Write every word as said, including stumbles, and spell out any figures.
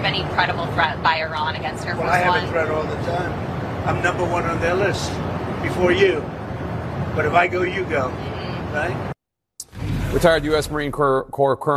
any credible threat by Iran against Air Force Well, I have One? a threat all the time. I'm number one on their list before you. But if I go, you go, mm-hmm. right? Retired U S Marine Corps, Corps